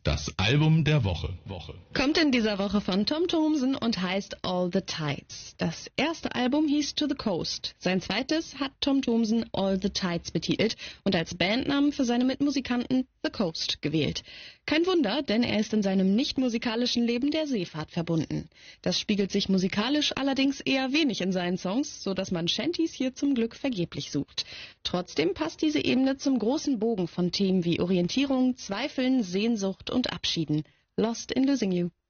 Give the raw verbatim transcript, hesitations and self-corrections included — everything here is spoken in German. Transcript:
Das Album der Woche. Woche. Kommt in dieser Woche von Tom Thomsen und heißt All the Tides. Das erste Album hieß To the Coast. Sein zweites hat Tom Thomsen All the Tides betitelt und als Bandnamen für seine Mitmusikanten The Coast gewählt. Kein Wunder, denn er ist in seinem nicht-musikalischen Leben der Seefahrt verbunden. Das spiegelt sich musikalisch allerdings eher wenig in seinen Songs, so dass man Shanties hier zum Glück vergeblich sucht. Trotzdem passt diese Ebene zum großen Bogen von Themen wie Orientierung, Zweifeln, Sehnsucht und Abschieden. Lost in Losing You.